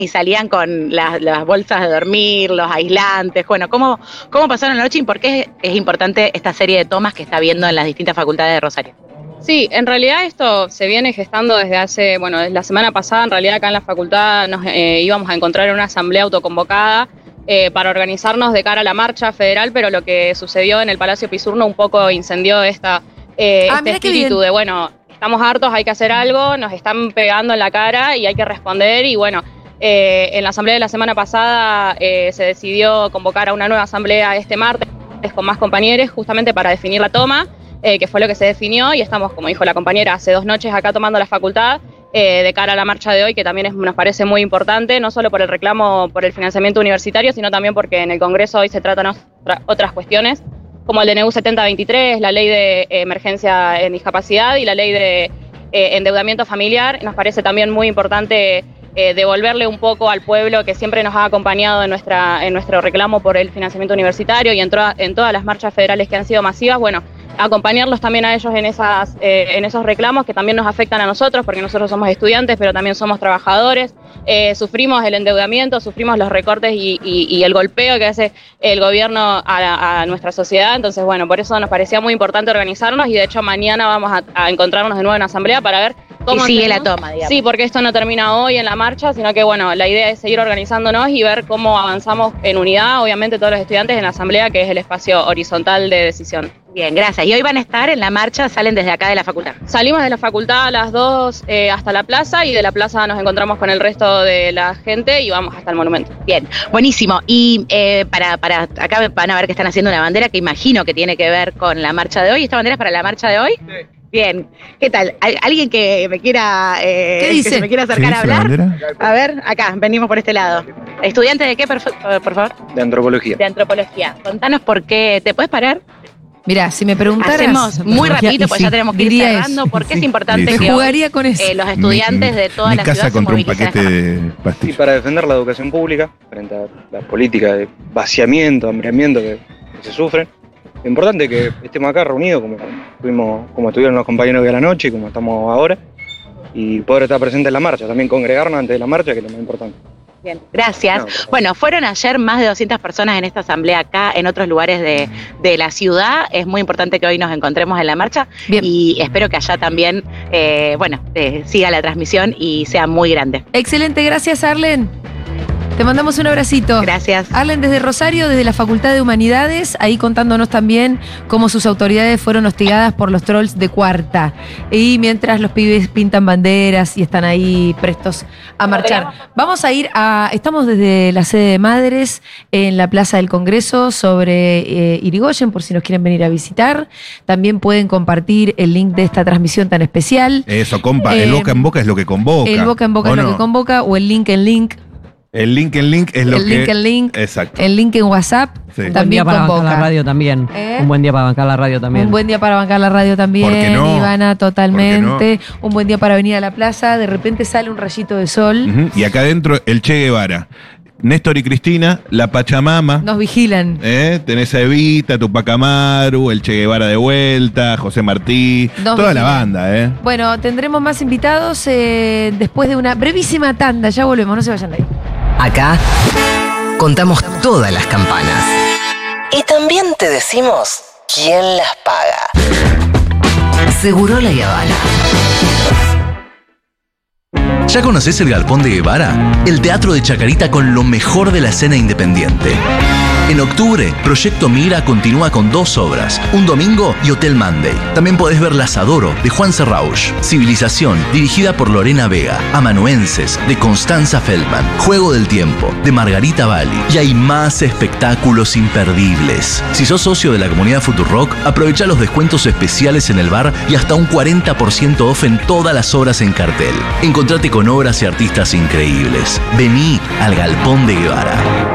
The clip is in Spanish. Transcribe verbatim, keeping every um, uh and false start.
y salían con las, las bolsas de dormir, los aislantes. Bueno, ¿cómo, cómo pasaron la noche y por qué es, es importante esta serie de tomas que está viendo en las distintas facultades de Rosario? Sí, en realidad esto se viene gestando desde hace, bueno, desde la semana pasada. En realidad acá en la facultad nos eh, íbamos a encontrar en una asamblea autoconvocada eh, para organizarnos de cara a la marcha federal, pero lo que sucedió en el Palacio Pisurno un poco incendió esta, eh, Ah, este mirá qué espíritu bien. de, bueno, estamos hartos, hay que hacer algo, nos están pegando en la cara y hay que responder y bueno... Eh, en la asamblea de la semana pasada eh, se decidió convocar a una nueva asamblea este martes con más compañeros justamente para definir la toma, eh, que fue lo que se definió y estamos, como dijo la compañera, hace dos noches acá tomando la facultad eh, de cara a la marcha de hoy, que también es, nos parece muy importante, no solo por el reclamo por el financiamiento universitario, sino también porque en el Congreso hoy se tratan otra, otras cuestiones, como el D N U setenta veintitrés, la ley de eh, emergencia en discapacidad y la ley de eh, endeudamiento familiar. Nos parece también muy importante Eh, devolverle un poco al pueblo que siempre nos ha acompañado en, nuestra, en nuestro reclamo por el financiamiento universitario y en, to en todas las marchas federales que han sido masivas, bueno, acompañarlos también a ellos en, esas, eh, en esos reclamos que también nos afectan a nosotros, porque nosotros somos estudiantes, pero también somos trabajadores, eh, sufrimos el endeudamiento, sufrimos los recortes y, y, y el golpeo que hace el gobierno a, a nuestra sociedad, entonces bueno, por eso nos parecía muy importante organizarnos y de hecho mañana vamos a, a encontrarnos de nuevo en asamblea para ver cómo y sigue hacemos. la toma, digamos. Sí, porque esto no termina hoy en la marcha, sino que bueno, la idea es seguir organizándonos y ver cómo avanzamos en unidad, obviamente todos los estudiantes en la asamblea, que es el espacio horizontal de decisión. Bien, gracias. Y hoy van a estar en la marcha, salen desde acá de la facultad. Salimos de la facultad a las dos eh, hasta la plaza y de la plaza nos encontramos con el resto de la gente y vamos hasta el monumento. Bien, buenísimo. Y eh, para, para acá van a ver que están haciendo una bandera que imagino que tiene que ver con la marcha de hoy. ¿Esta bandera es para la marcha de hoy? Sí. Bien, ¿qué tal? ¿Al- ¿Alguien que me quiera, eh, ¿Qué que dice? se me quiera ¿Qué acercar a dice la hablar? bandera? A ver, acá, venimos por este lado. ¿Estudiante de qué, por, por favor? De antropología. De antropología. Contanos por qué, ¿te puedes parar? Mirá, si me preguntaras... Hacemos muy Ya, rapidito, y pues sí, ya tenemos que ir diría cerrando, eso. porque es Sí. importante Sí. que Me hoy, jugaría con eso. eh, los estudiantes Mi- de toda mi la casa ciudad se contra un movilicen. paquete de Y pastillas. para defender la educación pública frente a la política de vaciamiento, hambriamiento que, que se sufren, es importante que estemos acá reunidos como, fuimos, como estuvieron los compañeros de la noche y como estamos ahora, y poder estar presentes en la marcha, también congregarnos antes de la marcha, que es lo más importante. Bien, gracias. No, por favor. Bueno, fueron ayer más de doscientas personas en esta asamblea acá, en otros lugares de, de la ciudad. Es muy importante que hoy nos encontremos en la marcha. Bien. Y espero que allá también, eh, bueno, eh, siga la transmisión y sea muy grande. Excelente, gracias Arlen. Te mandamos un abracito. Gracias. Arlen desde Rosario, desde la Facultad de Humanidades, ahí contándonos también cómo sus autoridades fueron hostigadas por los trolls de Cuarta. Y mientras los pibes pintan banderas y están ahí prestos a marchar. Vamos a ir a... Estamos desde la sede de Madres en la Plaza del Congreso sobre eh, Irigoyen, por si nos quieren venir a visitar. También pueden compartir el link de esta transmisión tan especial. Eso, compa, el Eh, boca en boca es lo que convoca. El boca en boca ¿o es lo no? que convoca, o el link en link. El link en link es lo El que... link en link. Exacto. El link en WhatsApp Sí. Un buen también día para bancar convoca. la radio también. ¿Eh? Un buen día para bancar la radio también. Un buen día para bancar la radio también, ¿Por qué no? Ivana, totalmente. ¿Por qué Un buen día para venir a la plaza. De repente sale un rayito de sol. Ujú. Y acá adentro el Che Guevara. Néstor y Cristina, la Pachamama. Nos vigilan. ¿Eh? Tenés a Evita, Tupac Amaru, el Che Guevara de vuelta, José Martí, Nos toda la vigilan. banda, ¿eh? Bueno, tendremos más invitados eh, después de una brevísima tanda. Ya volvemos, no se vayan de ahí. Acá contamos todas las campanas. Y también te decimos quién las paga. Seguro La Habana. ¿Ya conoces el Galpón de Guevara? El teatro de Chacarita con lo mejor de la escena independiente. En octubre, Proyecto Mira continúa con dos obras, Un Domingo y Hotel Monday. También podés ver Las Adoro, de Juan Serrausch, Civilización, dirigida por Lorena Vega, Amanuenses, de Constanza Feldman, Juego del Tiempo, de Margarita Bali. Y hay más espectáculos imperdibles. Si sos socio de la comunidad Futurock, aprovecha los descuentos especiales en el bar y hasta un cuarenta por ciento off en todas las obras en cartel. Encontrate con obras y artistas increíbles. Vení al Galpón de Guevara.